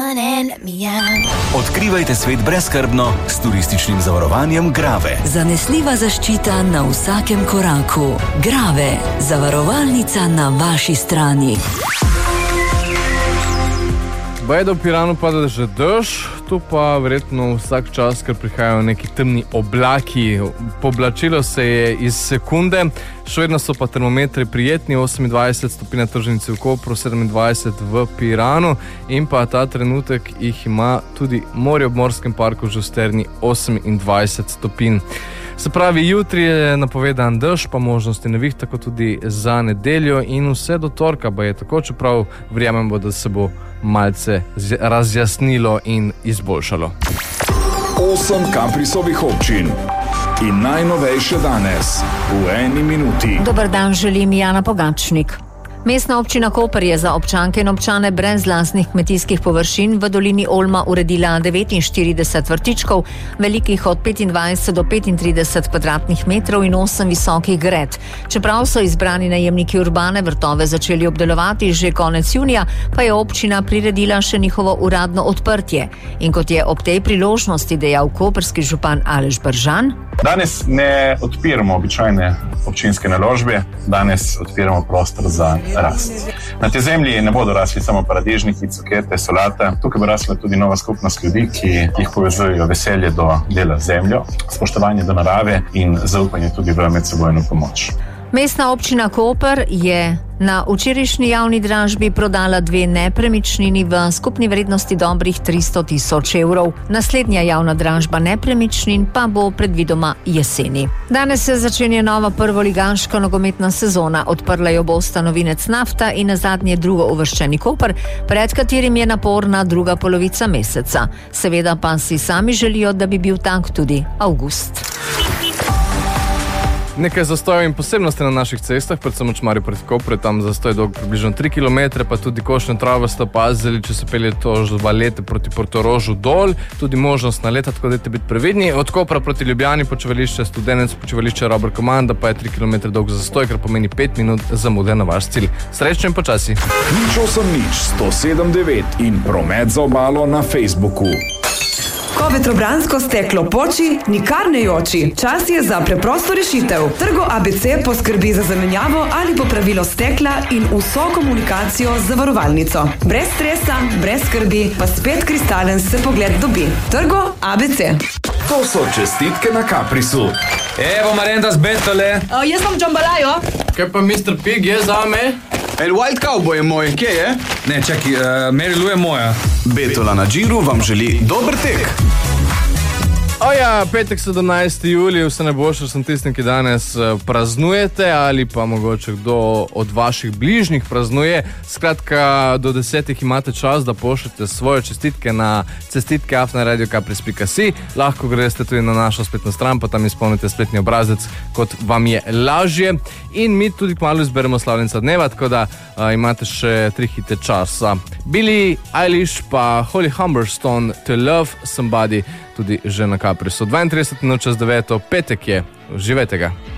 Odkrivajte svet brezskrbno s turističnim zavarovanjem Grave. Zanesljiva zaščita na vsakem koraku. Grave, zavarovalnica na vaši strani. Bajda v Piranu pada že dež, tu pa verjetno vsak čas, ker prihajajo neki temni oblaki. Poblačilo se je iz sekunde, še vedno so pa termometri prijetni, 28 stopinj na tržnici v Kopru, 27 v Piranu in pa ta trenutek jih ima tudi morje ob Morskem parku že v Sterni 28 stopinj. Se pravi, jutri je napovedan dež, pa možnosti neviht, tako tudi za nedeljo in vse do torka, ba je tako, čeprav verjamemo, da se bo malce razjasnilo in izboljšalo. 8 Kaprisovih občin in najnovejše danes v 1 minuti. Dober dan, želim Jana Pogačnik. Mestna občina Koper je za občanke in občane brez lastnih kmetijskih površin v dolini Olma uredila 49 vrtičkov, velikih od 25 do 35 kvadratnih metrov in 8 visokih gred. Čeprav so izbrani najemniki urbane vrtove začeli obdelovati že konec junija, pa je občina priredila še njihovo uradno odprtje. In kot je ob tej priložnosti dejal koprski župan Aleš Bržan: Danes ne odpiramo običajne občinske naložbe, danes odpiramo prostor za rast. Na tej zemlji ne bodo rasli samo paradižniki, cukete, solata. Tukaj bo rasla tudi nova skupnost ljudi, ki jih povezujejo veselje do dela z zemljo, spoštovanje do narave in zaupanje tudi v medsebojno pomoč. Mestna občina Koper je na včerajšnji javni dražbi prodala 2 nepremičnini v skupni vrednosti dobrih 300.000 evrov. Naslednja javna dražba nepremičnin pa bo predvidoma jeseni. Danes se začenja nova prvoligaška nogometna sezona. Odprla jo bosta novinec Nafta in nazadnje drugouvrščeni Koper, pred katerim je naporna druga polovica meseca. Seveda pa si sami želijo, da bi bil tak tudi avgust. Nekaj zastojev in posebnosti na naših cestah, predvsem v Čmarju proti Kopru, tam zastoj dolg približno 3 km, pa tudi košnjo travo ste opazili, če se pelje to že 2 leta proti Portorožu dol, tudi možnost naleta, tako da biti previdni. Od Kopra proti Ljubljani počivališče Studenec, počivališče Robert Komanda, pa je 3 km dolg zastoj, kar pomeni 5 minut zamude na vaš cilj. Srečno in počasi. 080 in promet za obalo na Facebooku. Ko vetrobransko steklo poči, nikar ne joči. Čas je za preprosto rešitev. Trgo ABC poskrbi za zamenjavo ali popravilo stekla in vso komunikacijo z zavarovalnico. Brez stresa, brez skrbi, pa spet kristalen se pogled dobi. Trgo ABC. To so čestitke na Kaprisu. Evo Marendas Bentole. Jaz sem Džambalajo. Kaj pa Mr. Pig je zame? El Wild Cowboy je moj, kje je? Ne, čaki, Mary Lou je moja. Betola na Džiru vam želi dober tek. Oja, petek 17. julij, vse najboljše sem tistim, ki danes praznujete ali pa mogoče kdo od vaših bližnjih praznuje. Skratka, do 10 imate čas, da pošljete svoje čestitke na cestitke@radiokapris.si. Lahko greste tudi na našo spletno stran, pa tam izpolnite spletni obrazec, kot vam je lažje. In mi tudi kmalu izberemo slavljenca dneva, tako da imate še 3 hite časa. Billie Eilish pa Holly Humberstone, To Love Somebody, tudi že na Kaprisu. 32 minut čez 9, petek je. Uživajte ga.